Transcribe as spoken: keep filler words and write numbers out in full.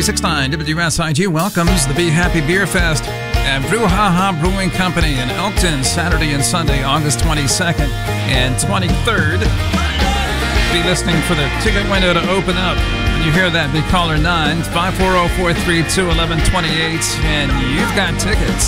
ninety-six point nine W S I G welcomes the Be Happy Beer Fest at Brouhaha Brewing Company in Elkton, Saturday and Sunday, August twenty-second and twenty-third. Be listening for the ticket window to open up. When you hear that, be caller nine five four zero, four three two, one one two eight, and you've got tickets.